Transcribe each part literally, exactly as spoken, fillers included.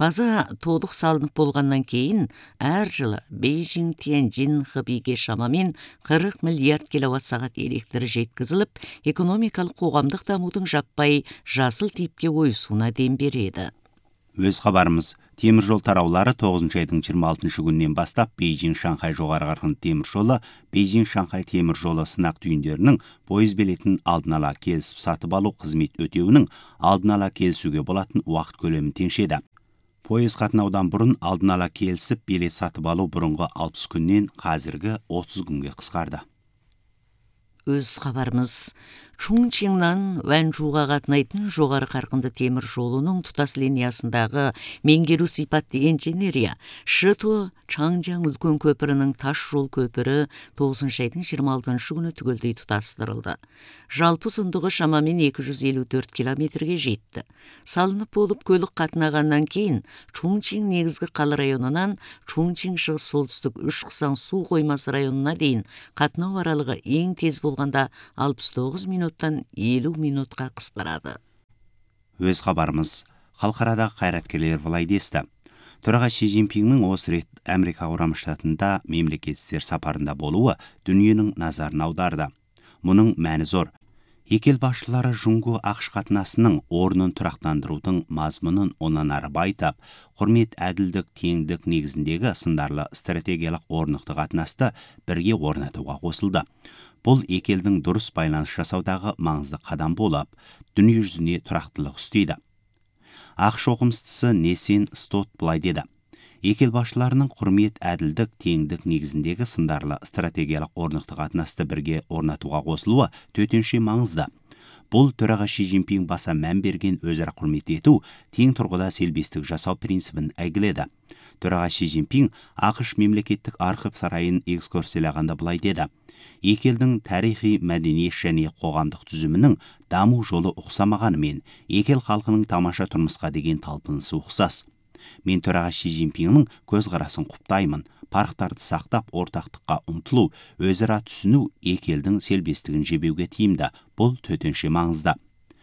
База толық салынып болғаннан кейін, әр жылы Бейжің, Тяньцзин, Хэбейге шамамен қырық миллиард киловатт сағат электр жеткізіліп, экономикалық қоғамдық дамудың жаппай жасыл типке ойысуына дем береді. Өз хабарымыз, темір жол тараулары тоғызыншы айдың жиырма алтыншы күнінен бастап Бейжің-Шанхай жоғары қарқынды темір жолы, Бейжің-Шанхай темір жолы сынақ түйіндерінің пойыз билетін алдын ала келісіп сатып алу қызмет өтеуінің алдын ала келісуге болатын уақыт көлемін теңшеді. Пойыз қатынаудан бұрын алдын ала келісіп билет сатып алу бұрынғы алпыс күннен қазіргі отыз күнге қысқарды. Өз хабарымыз, Чунчиңнан Вэнчжуға қатынайтын жоғары қарқынды темір жолының тұтас линиясындағы меңгеру сипатты инженерия Шито Чаңжаң үлкен көпірінің тас жол көпірі тоғызыншы айдың жиырма алтыншы күні түгелдей тұтастырылды. Жалпы ұзындығы шамамен екі жүз елу төрт километрге жетті. Салынып болып көлік қатынағаннан кейін Чунчиң негізгі қала районынан Чунчиң шығыс солтүстік үш қысаң су қоймасы районына дейін қатынау аралығы ең тез болғанда алпыс тоғыз минуттан елу минутқа қысқарады. Өз хабарымыз, халықарадағы қайраткерлер былай десті. Төраға Ши Цзиньпиннің осы рет Америка құрама штатында мемлекеттік істер сапарында болуы дүниенің назарын аударды. Мұның мәні зор. Екі ел басшылары Жұңго ақш қатынасының орнын тұрақтандырудың мазмұнын онан ары байытып, құрмет, әділдік, теңдік негізіндегі сындарлы стратегиялық орнықты қатынасты бірге орнатуға қосылды. Бұл екі елдің дұрыс байланыс жасаудағы маңызды қадам болып, дүние жүзіне тұрақтылық үстейді. ақш оқымыстысы Несен Стот былай деді. Екі ел басшыларының құрмет, әділдік, теңдік негізіндегі сындарлы стратегиялық орнықты қатынасты бірге орнатуға қосылуы төтенше маңызды. Бұл төраға Ши Цзиньпин баса мән берген өзара құрмет ету, тең тұрғыда селбестік жасау принципін әйгіледі. Төраға Ши Цзиньпин ақш мемлекеттік архив сарайын экскурсиялағанда былай деді. Екі елдің тарихи, мәдени және қоғамдық түзімінің даму жолы ұқсамағанымен, екі ел халқының тамаша тұрмысқа деген талпынысы ұқсас. Мен төраға Ши Цзиньпиннің көзқарасын құптаймын. Парықтарды сақтап, ортақтыққа ұмтылу, өзара түсіну екі елдің селбестігін жебеуге тиімді. Бұл төтенше маңызды.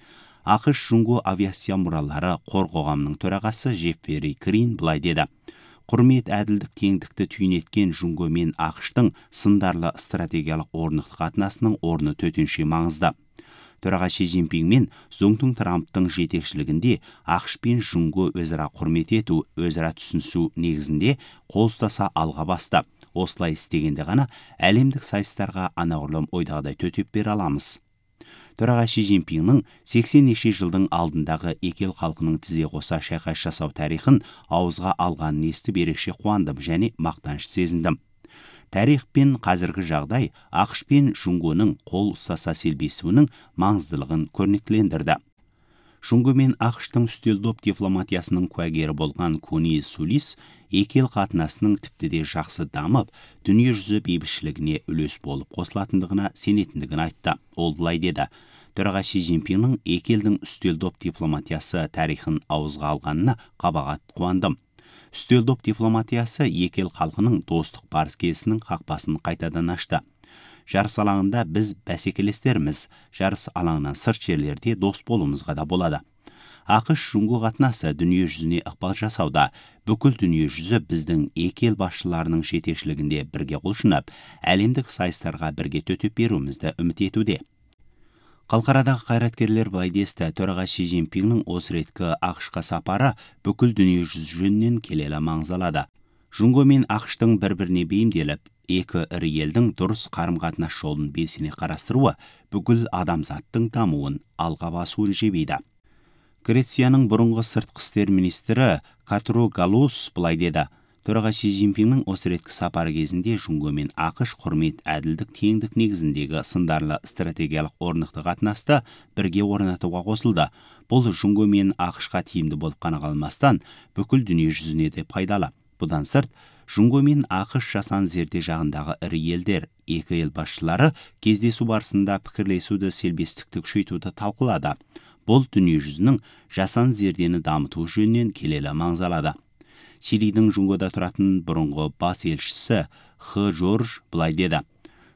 ақш Жұңго авиация мұралары қор қоғамының төрағасы Джеффери Крин былай деді. Құрмет, әділдік, теңдікті түйін еткен Жұңго мен ақштың сындарлы стратегиялық орнықты қатынасының орны төтенше маңызды. Төраға Ши Цзиньпин мен Зоңтун Трамптың жетекшілігінде ақш пен Жұңго өзара құрмет ету, өзара түсінісу негізінде қол ұстаса алға басты. Осылай істегенде ғана әлемдік сайыстарға анағұрлым ойдағыдай төтеп бере аламыз. Төраға Ши Цзиньпиннің сексен неше жылдың алдындағы екі ел халқының тізе қоса шайқас жасау тарихын ауызға алғанын естіп ерекше қуандым және мақтаныш сезіндім. Тарих пен қазіргі жағдай ақш пен Жұңгоның қол ұстаса селбесуінің маңыздылығын көрнектілендірді. Жұңго мен ақштың үстел доп дипломатиясының куәгері болған Куни Сулис екі ел қатынасының тіпті де жақсы дамып, дүние жүзі бейбітшілігіне үлес болып қосылатындығына сенетіндігін айтты. Ол былай деді. Төраға Ши Цзиньпиннің екі елдің үстел доп дипломатиясы тарихын ауызға алғанына қабағат қуандым. Үстел доп дипломатиясы екі ел халқының достық барыс келісінің қақпасын қайтадан ашты. Жарыс алаңында біз бәсекелестеріміз, жарыс алаңынан сырт жерлерде дос болуымызға да болады. ақш Жұңго қатынасы дүние жүзіне ықпал жасауда, бүкіл дүние жүзі біздің екі ел басшыларының жетекшілігінде бірге құлшынып, әлемдік сайыстарға бірге төтеп беруімізді үміт етуде. Халықарадағы қайраткерлер былай десті. Төраға Ши Цзиньпиннің осы реткі ақшқа сапары бүкіл дүние жүзі жөнінен келелі маңызалады. Жұңго мен ақштың бір-біріне бейімделіп, екі ірі елдің дұрыс қарым-қатынас жолын белсене қарастыруы бүкіл адамзаттың дамуын, алға басуын жебейді. Грецияның бұрынғы сыртқы істер министрі Катру Галус былай деді. Төраға Ши Цзиньпиннің осы реткі сапары кезінде Жұңго мен ақш құрмет, әділдік, теңдік негізіндегі сындарлы стратегиялық орнықты қатынасты бірге орнатуға қосылды. Бұл Жұңго мен ақшқа тиімді болып қана қалмастан, бүкіл дүние жүзіне де пайдалы. Бұдан сырт, Жұңго мен ақш жасан зерде жағындағы ірі елдер, екі ел басшылары кездесу барысында пікірлесуді, селбестікті күшейтуді талқылады. Бұл дүние жүзінің жасан зердені дамыту жөнінен келелі маңызалады. Чилидің Жұңгода тұратын бұрынғы бас елшісі Х. Жорж былай деді.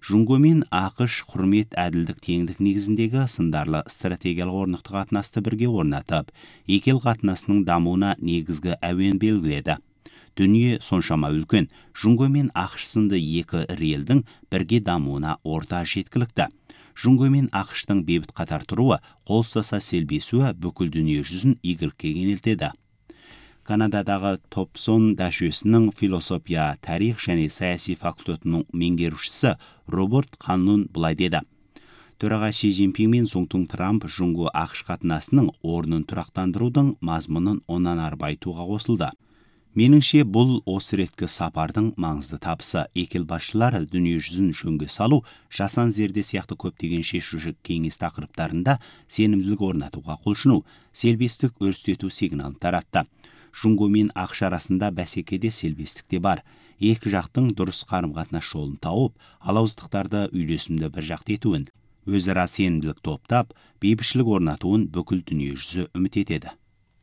Жұңго мен ақш құрмет, әділдік, теңдік негізіндегі сындарлы стратегиялық орнықты қатынасты бірге орнатып, екі ел қатынасының дамуына негізгі әуен белгіледі. Дүние соншама үлкен, Жұңго мен ақш сынды екі ірі елдің бірге дамуына орта жеткілікті. Жұңго мен ақштың бейбіт қатар тұруы, қол ұстаса селбесуі бүкіл дүние жүзін игілікке кенелтеді. Канададағы Топсон дәшесінің философия, тарих және саяси факультетінің меңгерушісі Роберт Қанлун былай деді. Төраға Ши Цзиньпин мен Соңтун Трамп Жұңго ақш қатынасының орнын тұрақтандырудың мазмұнын онан ары байытуға қосылды. Меніңше, бұл осы реткі сапардың маңызды табысы. Екі ел басшылары дүние жүзін жөнге салу, жаһан зерде сияқты көптеген шешуші кеңес тақырыптарында сенімділік орнатуға құлшыну, селбестік өрістету сигналын таратты. Жұңго мен ақш арасында бәсекеде селбестік те бар. Екі жақтың дұрыс қарым-қатынас жолын тауып, алауыздықтарды үйлесімді бір жақты етуін, өзара сенімділік топтап, бейбітшілік орнатуын бүкіл дүние жүзі үміт етеді.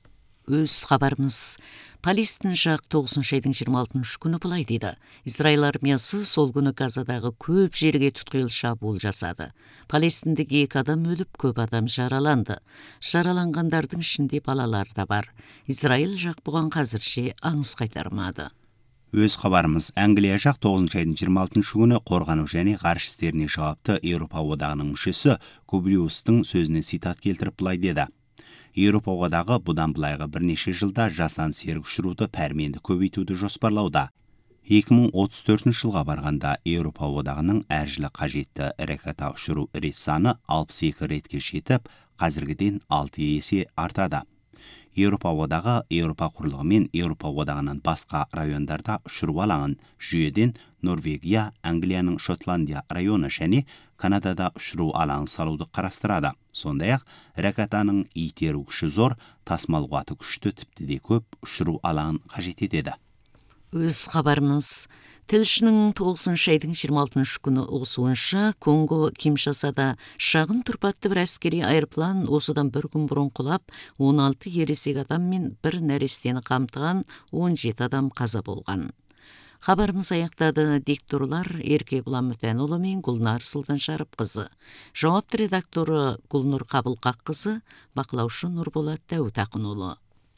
Өз хабарымыз. Палестин жақ тоғызыншы айдың жиырма алтыншы күні былай дейді. Израиль армиясы сол күні Газадағы көп жерге тұтқиыл шабуыл жасады. Палестиндік екі адам өліп, көп адам жараланды. Жараланғандардың ішінде балалар да бар. Израиль жақ бұған қазірше аңыз қайтармады. Өз хабарымыз. Англия жақ тоғызыншы айдың жиырма алтыншы күні қорғану және ғарыш істеріне жауапты Еуропа одағының мүшесі Кублиустың сөзіне цитат келтіріп былай деді. Еуропа одағы бұдан былайғы бірнеше жылда жасан серік ұшыруды пәрменді көбейтуді жоспарлауда. екі мың отыз төртінші жылға барғанда Еуропа одағының әр жылы қажетті ракета ұшыру рет саны алпыс екі ретке жетіп, қазіргіден алты есе артады. Еуропа одағы Еуропа құрлығы мен Еуропа одағынан басқа райондарда ұшыру алаңын жүйеден Норвегия, Англияның Шотландия районы және Канадада ұшыру алаңын салуды қарастырады. Сондай-ақ, ракетаның итеру күші зор, тасымал қуаты күшті, тіпті де көп ұшыру алаңын қажет етеді. Өз хабарымыз. Тілшінің тоғызыншы айдың жиырма алтыншы күні ұғысуынша, Конго Киншасада шағын тұрпатты бір әскери айырплан осыдан бір күн бұрын құлап, он алты ересек адам мен бір нәрестені қамтыған он жеті адам қаза болған. Хабарымыз аяқтады. Дикторлар Еркебұлан Мүтәнұлы мен Гүлнар Сұлтаншарып қызы. Жауапты редакторы Гүлнұр Қабылқақ қызы, бақылаушы Нұрболат Дәуітақынұлы.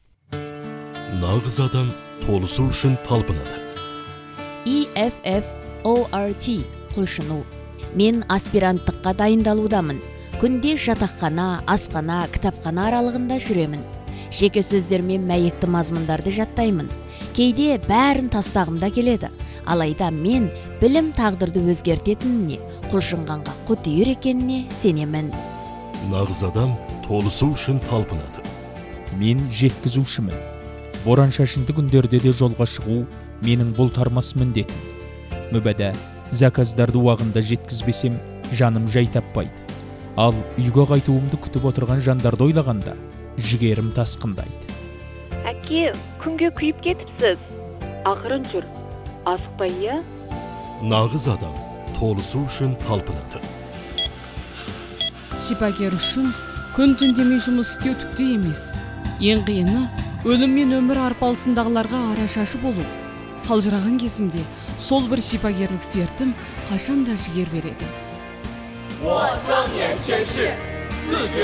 Нағыз адам толысу үшін талпынады. И Эф Эф О Ар Ти құлшыну. Мен аспиранттыққа дайындалудамын. Күнде жатақхана, асхана, кітапхана аралығында жүремін. Жеке сөздермен мәйекті мазмұндарды жаттаймын. Кейде бәрін тастағымда келеді. Алайда мен білім тағдырды өзгертетініне, құлшынғанға құтүйір екеніне сенемін. Нағыз адам толысу үшін талпынады. Мен жеткізушімін. Боран шашынды күндерде де жолға шығу менің бұл тармас міндетім. Мүбәдә, заказдарды уағында жеткізбесем, жаным жай таппайды. Ал үйге қайтуымды күтіп отырған жандарды ойлағанда, жігерім тасқындайды. Әке, күнге күйіп кетіпсіз. Ақырын жүр. Асықпай, иә? Нағыз адам толысу үшін талпынады. Шипагер үшін күн түн демей жұмыс істеу түкті емес. Ең қиыны өлім мен өмір арпалысындағыларға арашашы болу. Қалжыраған кезімде сол бір шипагерлік сертім қашанда жігер береді.